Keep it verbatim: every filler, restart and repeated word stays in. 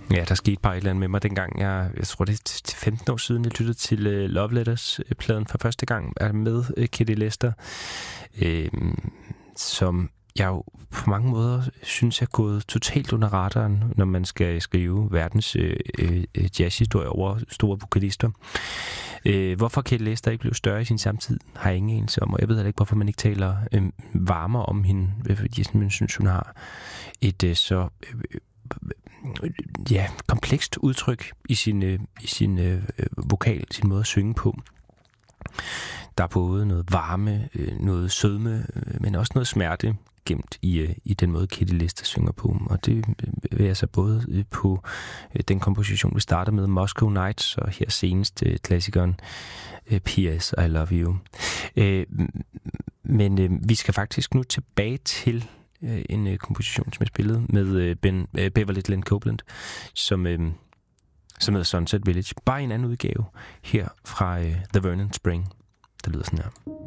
Ja, der skete bare et eller andet med mig dengang. Jeg, jeg tror, det er femten år siden, jeg lyttede til uh, Love Letters-pladen for første gang med uh, Kitty Lester, øh, som jeg jo på mange måder synes er gået totalt under radaren, når man skal skrive verdens øh, øh, jazzhistorie over store vokalister. Øh, hvorfor Kitty Lester ikke blev større i sin samtid, har jeg ingen anelse om, og jeg ved heller ikke, hvorfor man ikke taler øh, varmere om hende, fordi jeg simpelthen synes, hun har et øh, så øh, ja, komplekst udtryk i sin, øh, i sin øh, vokal, sin måde at synge på. Der er både noget varme, øh, noget sødme, øh, men også noget smerte gemt i, i den måde, Kitty Lester synger på. Og det vil jeg så både på den komposition, vi starter med, Moscow Nights, og her senest klassikeren P S I Love You. Men vi skal faktisk nu tilbage til en komposition, som jeg spillede med Ben, Beverly Glenn Copeland, som, som hedder Sunset Village. Bare en anden udgave her fra The Vernon Spring. Det lyder sådan her.